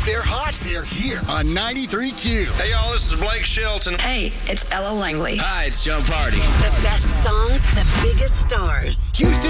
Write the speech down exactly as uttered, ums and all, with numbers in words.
they're hot. They're here on ninety-three point two. Hey, y'all, this is Blake Shelton. Hey, it's Ella Langley. Hi, it's John Party. The best songs, the biggest stars. Houston.